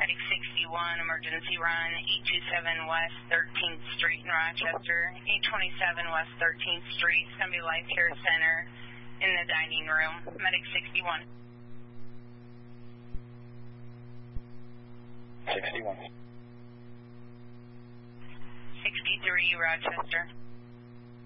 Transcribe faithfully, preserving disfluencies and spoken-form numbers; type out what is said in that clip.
Medic sixty-one, emergency run, eight two seven West thirteenth Street in Rochester, eight twenty-seven West thirteenth Street, it's going to be Life Care Center in the dining room. Medic sixty-one. sixty-one. sixty-three, Rochester.